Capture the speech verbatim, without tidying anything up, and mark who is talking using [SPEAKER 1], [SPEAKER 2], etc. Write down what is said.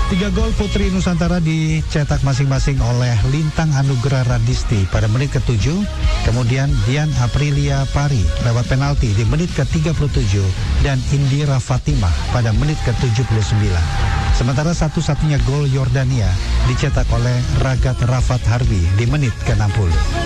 [SPEAKER 1] Tiga gol putri Nusantara dicetak masing-masing oleh Lintang Anugrah Radisti pada menit ketujuh, kemudian Dian Aprilia Pari lewat penalti di menit ke tiga puluh tujuh dan Indira Fatimah pada menit ke tujuh puluh sembilan. Sementara satu-satunya gol Yordania dicetak oleh Ragat Rafat Harbi di menit ke enam puluh.